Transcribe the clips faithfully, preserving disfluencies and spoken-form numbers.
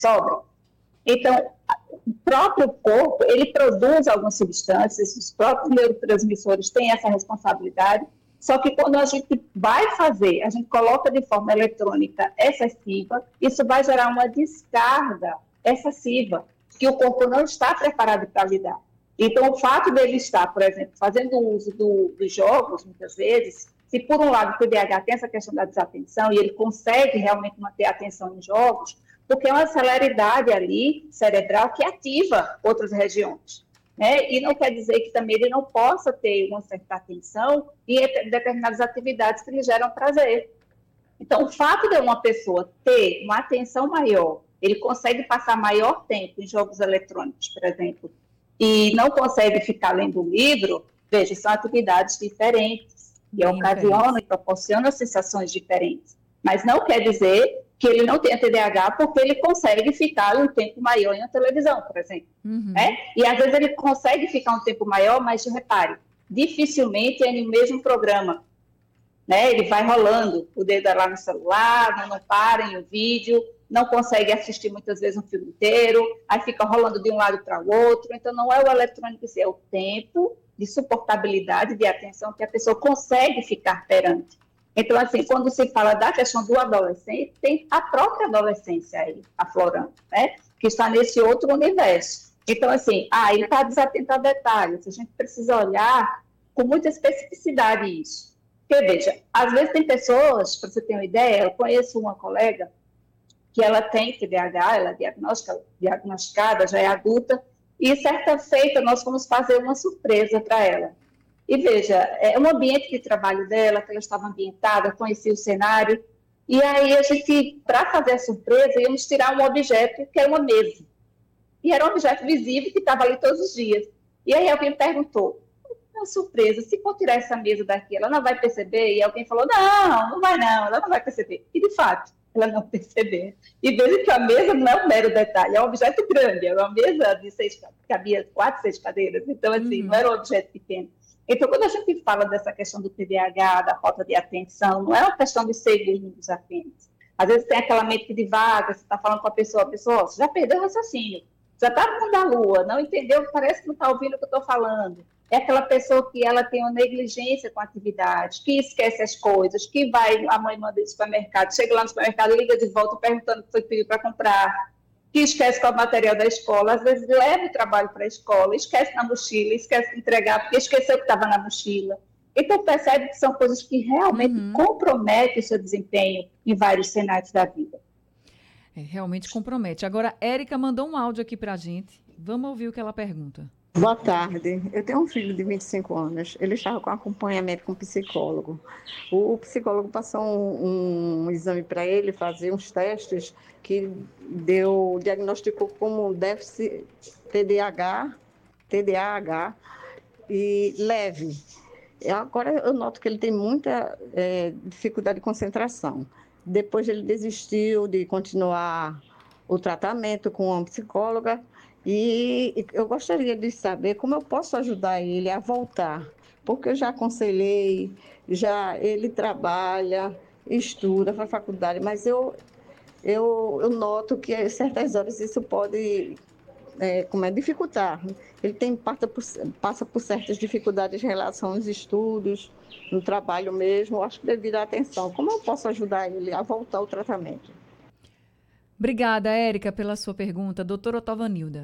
sobra. Então, o próprio corpo, ele produz algumas substâncias, os próprios neurotransmissores têm essa responsabilidade, só que quando a gente vai fazer, a gente coloca de forma eletrônica excessiva, isso vai gerar uma descarga excessiva, que o corpo não está preparado para lidar. Então, o fato dele estar, por exemplo, fazendo uso do, dos jogos, muitas vezes, se por um lado o T D A H tem essa questão da desatenção e ele consegue realmente manter a atenção em jogos, porque é uma celeridade ali cerebral que ativa outras regiões. Né? E não quer dizer que também ele não possa ter uma certa atenção em determinadas atividades que lhe geram prazer. Então, o fato de uma pessoa ter uma atenção maior, ele consegue passar maior tempo em jogos eletrônicos, por exemplo, e não consegue ficar lendo um livro, veja, são atividades diferentes, que ocasionam e proporcionam sensações diferentes. Mas não quer dizer que ele não tenha T D A H porque ele consegue ficar um tempo maior em uma televisão, por exemplo. Uhum. Né? E às vezes ele consegue ficar um tempo maior, mas repare, dificilmente é no mesmo programa. Né? Ele vai rolando o dedo lá no celular, não, não para em um vídeo, não consegue assistir muitas vezes um filme inteiro, aí fica rolando de um lado para o outro. Então não é o eletrônico, é o tempo de suportabilidade, de atenção que a pessoa consegue ficar perante. Então, assim, quando se fala da questão do adolescente, tem a própria adolescência aí, aflorando, né? Que está nesse outro universo. Então, assim, ah, ele está desatento a detalhes, a gente precisa olhar com muita especificidade isso. Porque, veja, às vezes tem pessoas, para você ter uma ideia, eu conheço uma colega que ela tem T D A H, ela é diagnosticada, já é adulta, e certa feita nós fomos fazer uma surpresa para ela. E veja, é um ambiente de trabalho dela, que ela estava ambientada, conhecia o cenário, e aí a gente, para fazer a surpresa, íamos tirar um objeto que era uma mesa. E era um objeto visível que estava ali todos os dias. E aí alguém perguntou, uma surpresa, se for tirar essa mesa daqui, ela não vai perceber? E alguém falou, não, não vai não, ela não vai perceber. E de fato, ela não percebeu. E veja que a mesa não é um mero detalhe, é um objeto grande, era uma mesa de seis, cabia quatro, seis cadeiras, então assim, uhum. não era um objeto pequeno. Então, quando a gente fala dessa questão do T D A H, da falta de atenção, não é uma questão de segundos apenas. Às vezes tem aquela mente que divaga, você está falando com a pessoa, a pessoa, você já perdeu o raciocínio, já está no mundo da lua, não entendeu, parece que não está ouvindo o que eu estou falando. É aquela pessoa que ela tem uma negligência com a atividade, que esquece as coisas, que vai, a mãe manda ir no supermercado, chega lá no supermercado, liga de volta perguntando o que foi pedido para comprar, que esquece qual é o material da escola, às vezes leva o trabalho para a escola, esquece na mochila, esquece de entregar, porque esqueceu que estava na mochila. Então, percebe que são coisas que realmente uhum. comprometem o seu desempenho em vários cenários da vida. É, realmente compromete. Agora, Érica mandou um áudio aqui para a gente. Vamos ouvir o que ela pergunta. Boa tarde. Eu tenho um filho de vinte e cinco anos. Ele estava com acompanhamento com um psicólogo. O psicólogo passou um, um exame para ele, fazer uns testes que deu, diagnosticou como déficit T D A H, T D A H e leve. Agora eu noto que ele tem muita é, dificuldade de concentração. Depois ele desistiu de continuar o tratamento com uma psicóloga. E eu gostaria de saber como eu posso ajudar ele a voltar, porque eu já aconselhei, já ele trabalha, estuda, faz faculdade, mas eu, eu, eu noto que a certas horas isso pode é, como é, dificultar. Ele tem, passa, por, passa por certas dificuldades em relação aos estudos, no trabalho mesmo, eu acho que devido à atenção. Como eu posso ajudar ele a voltar ao tratamento? Obrigada, Érica, pela sua pergunta. Doutora Otovanilda.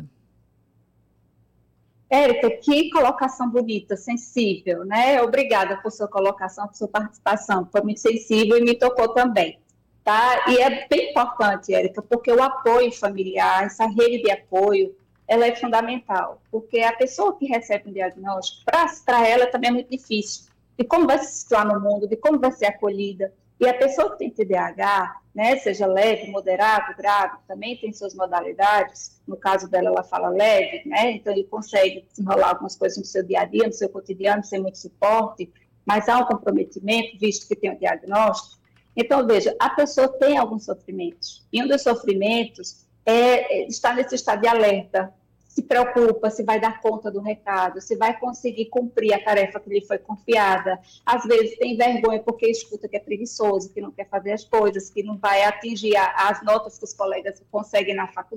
Érica, que colocação bonita, sensível, né? Obrigada por sua colocação, por sua participação. Foi muito sensível e me tocou também, tá? E é bem importante, Érica, porque o apoio familiar, essa rede de apoio, ela é fundamental, porque a pessoa que recebe um diagnóstico, para ela também é muito difícil, de como vai se situar no mundo, de como vai ser acolhida. E a pessoa que tem T D A H, né, seja leve, moderado, grave, também tem suas modalidades. No caso dela, ela fala leve, né, então ele consegue desenrolar algumas coisas no seu dia a dia, no seu cotidiano, sem muito suporte, mas há um comprometimento, visto que tem um diagnóstico. Então, veja, a pessoa tem alguns sofrimentos, e um dos sofrimentos é estar nesse estado de alerta, se preocupa se vai dar conta do recado, se vai conseguir cumprir a tarefa que lhe foi confiada. Às vezes tem vergonha porque escuta que é preguiçoso, que não quer fazer as coisas, que não vai atingir a, as notas que os colegas conseguem na faculdade.